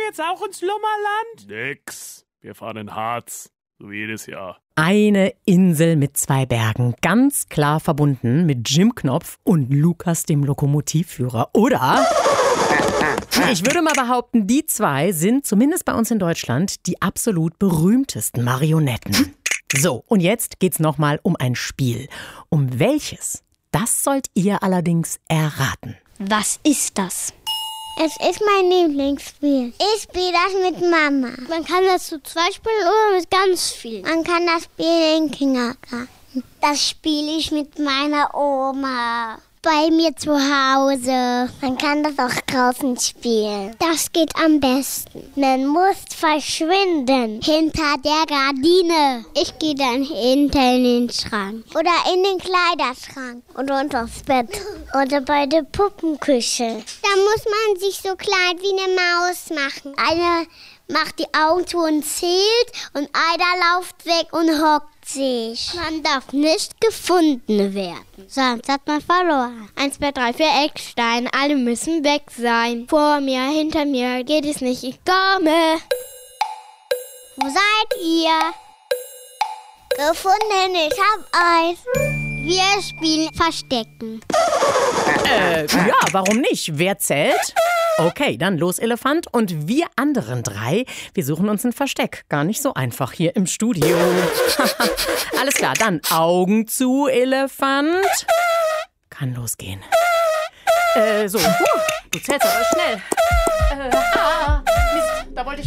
jetzt auch ins Lummerland? Nix. Wir fahren in Harz. So wie jedes Jahr. Eine Insel mit 2 Bergen, ganz klar verbunden mit Jim Knopf und Lukas, dem Lokomotivführer. Oder? Ich würde mal behaupten, die 2 sind zumindest bei uns in Deutschland die absolut berühmtesten Marionetten. So, und jetzt geht's nochmal um ein Spiel. Um welches? Das sollt ihr allerdings erraten. Was ist das? Es ist mein Lieblingsspiel. Ich spiele das mit Mama. Man kann das zu 2 spielen oder mit ganz vielen. Man kann das spielen im Kindergarten. Das spiele ich mit meiner Oma. Bei mir zu Hause. Man kann das auch draußen spielen. Das geht am besten. Man muss verschwinden. Hinter der Gardine. Ich gehe dann hinter in den Schrank. Oder in den Kleiderschrank. Oder unters Bett. Oder bei der Puppenküche. Da muss man sich so klein wie eine Maus machen. Eine macht die Augen zu und zählt und einer läuft weg und hockt sich. Man darf nicht gefunden werden, sonst hat man verloren. 1, 2, 3, 4 Ecksteine, alle müssen weg sein. Vor mir, hinter mir geht es nicht, ich komme. Wo seid ihr? Gefunden, ich hab euch. Wir spielen Verstecken. Ja, warum nicht? Wer zählt? Okay, dann los, Elefant. Und wir anderen 3, wir suchen uns ein Versteck. Gar nicht so einfach hier im Studio. Alles klar, dann Augen zu, Elefant. Kann losgehen. Du zählst aber schnell. Mist, da wollte ich